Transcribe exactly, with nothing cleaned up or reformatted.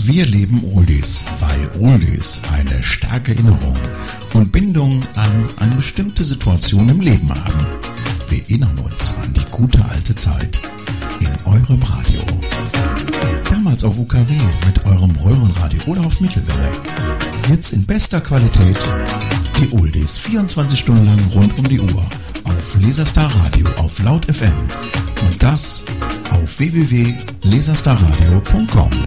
Wir lieben Oldies, weil Oldies eine starke Erinnerung und Bindung an eine bestimmte Situation im Leben haben. Wir erinnern uns an die gute alte Zeit in eurem Radio. Damals auf U K W mit eurem Röhrenradio oder auf Mittelwelle. Jetzt in bester Qualität die Oldies vierundzwanzig Stunden lang rund um die Uhr auf Laserstar Radio auf Laut F M und das auf w w w punkt laserstar radio punkt com.